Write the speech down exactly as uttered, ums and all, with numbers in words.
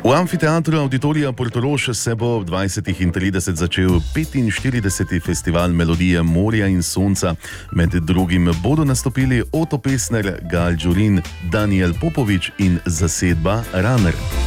V amfiteatru Auditorija Portorož se bo ob dvajsetih in trideset začel petinštirideseti festival Melodije morja in sonca. Med drugim bodo nastopili Oto Pestner, Gal Đurin, Danijel Popović in zasedba Runner.